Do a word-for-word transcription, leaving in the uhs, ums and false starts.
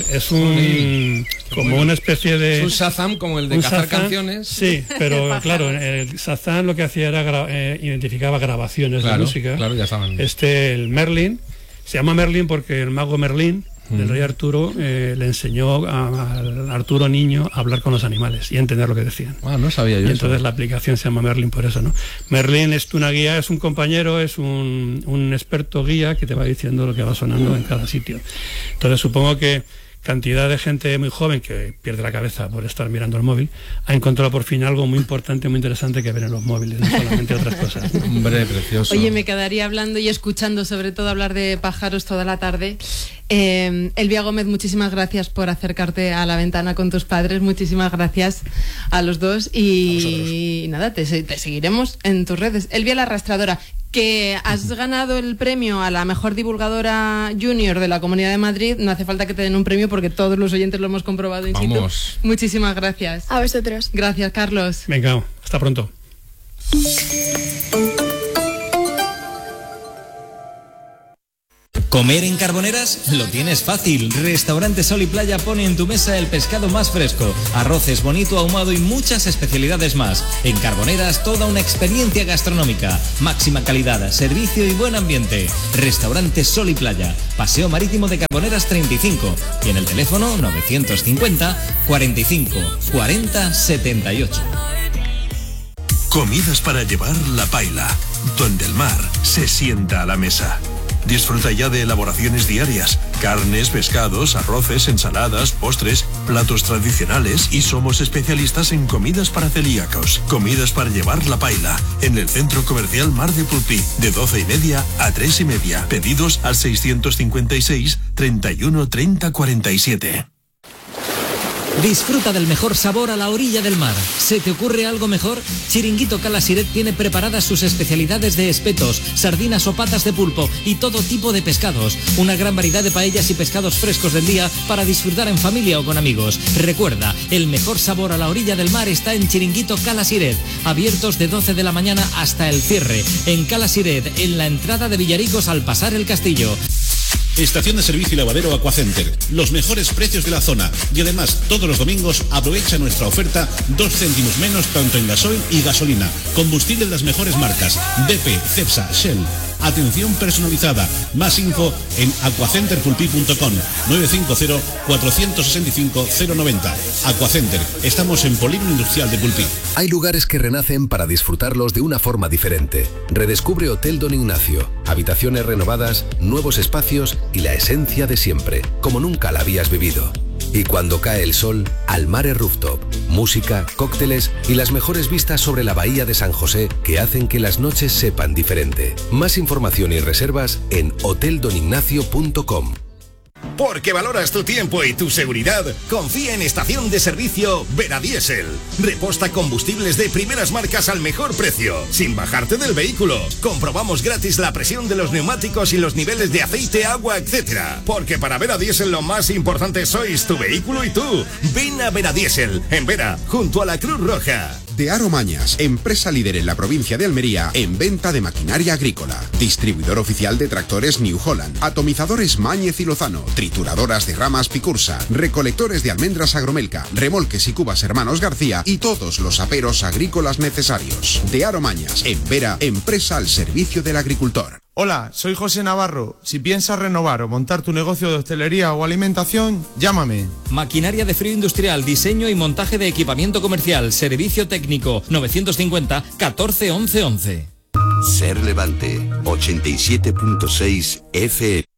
Es un como una especie de... Es un Shazam como el de un cazar Shazam, canciones. Sí, pero claro, el Shazam lo que hacía era gra- eh, identificaba grabaciones Claro, de música. claro, ya saben. Este, el Merlin, se llama Merlin porque el mago Merlín del rey Arturo eh, le enseñó a, a Arturo niño a hablar con los animales y a entender lo que decían. Ah, no sabía yo Y eso. entonces la aplicación se llama Merlin por eso, ¿no? Merlin es una guía, es un compañero, es un, un experto guía que te va diciendo lo que va sonando en cada sitio. Entonces supongo que cantidad de gente muy joven que pierde la cabeza por estar mirando el móvil ha encontrado por fin algo muy importante, muy interesante que ver en los móviles, no solamente otras cosas, ¿no? Hombre, precioso. Oye, me quedaría hablando y escuchando, sobre todo hablar de pájaros toda la tarde. Eh, Elvia Gómez, muchísimas gracias por acercarte a la ventana con tus padres, muchísimas gracias a los dos y, y nada, te, te seguiremos en tus redes. Elvia la arrastradora, que has ganado el premio a la mejor divulgadora junior de la Comunidad de Madrid, no hace falta que te den un premio porque todos los oyentes lo hemos comprobado in situ. Vamos. Muchísimas gracias. A vosotros. Gracias, Carlos. Venga, hasta pronto. ¿Comer en Carboneras? Lo tienes fácil. Restaurante Sol y Playa pone en tu mesa el pescado más fresco, arroces, bonito, ahumado y muchas especialidades más. En Carboneras, toda una experiencia gastronómica. Máxima calidad, servicio y buen ambiente. Restaurante Sol y Playa, Paseo Marítimo de Carboneras treinta y cinco. Y en el teléfono novecientos cincuenta, cuarenta y cinco, cuarenta, setenta y ocho. Comidas para llevar La Paila, donde el mar se sienta a la mesa. Disfruta ya de elaboraciones diarias, carnes, pescados, arroces, ensaladas, postres, platos tradicionales y somos especialistas en comidas para celíacos. Comidas para llevar La Paila, en el Centro Comercial Mar de Pulpí, de doce y media a tres y media. Pedidos al seiscientos cincuenta y seis, treinta y uno, treinta, cuarenta y siete. Disfruta del mejor sabor a la orilla del mar. ¿Se te ocurre algo mejor? Chiringuito Cala Siret tiene preparadas sus especialidades de espetos, sardinas o patas de pulpo y todo tipo de pescados. Una gran variedad de paellas y pescados frescos del día para disfrutar en familia o con amigos. Recuerda, el mejor sabor a la orilla del mar está en Chiringuito Cala Siret. Abiertos de doce de la mañana hasta el cierre. En Cala Siret, en la entrada de Villaricos al pasar el castillo. Estación de servicio y lavadero Aquacenter. Los mejores precios de la zona. Y además, todos los domingos aprovecha nuestra oferta dos céntimos menos tanto en gasoil y gasolina. Combustible de las mejores marcas. B P, Cepsa, Shell. Atención personalizada. Más info en aquacenter pulpí punto com. nueve cinco cero, cuatro seis cinco, cero nueve cero. Aquacenter. Estamos en Polígono Industrial de Pulpí. Hay lugares que renacen para disfrutarlos de una forma diferente. Redescubre Hotel Don Ignacio. Habitaciones renovadas, nuevos espacios y la esencia de siempre, como nunca la habías vivido. Y cuando cae el sol, Almare Rooftop. Música, cócteles y las mejores vistas sobre la bahía de San José que hacen que las noches sepan diferente. Más información y reservas en hotel don ignacio punto com. Porque valoras tu tiempo y tu seguridad, confía en Estación de Servicio Veradiesel. Reposta combustibles de primeras marcas al mejor precio, sin bajarte del vehículo. Comprobamos gratis la presión de los neumáticos y los niveles de aceite, agua, etcétera. Porque para Veradiesel lo más importante sois tu vehículo y tú. Ven a Veradiesel, en Vera, junto a la Cruz Roja. De Aro Mañas, empresa líder en la provincia de Almería en venta de maquinaria agrícola. Distribuidor oficial de tractores New Holland, atomizadores Mañez y Lozano, trituradoras de ramas Picursa, recolectores de almendras Agromelca, remolques y cubas Hermanos García y todos los aperos agrícolas necesarios. De Aro Mañas, en Vera, empresa al servicio del agricultor. Hola, soy José Navarro. Si piensas renovar o montar tu negocio de hostelería o alimentación, llámame. Maquinaria de frío industrial, diseño y montaje de equipamiento comercial, servicio técnico, novecientos cincuenta, catorce, once, once. Ser Levante, ochenta y siete punto seis F M.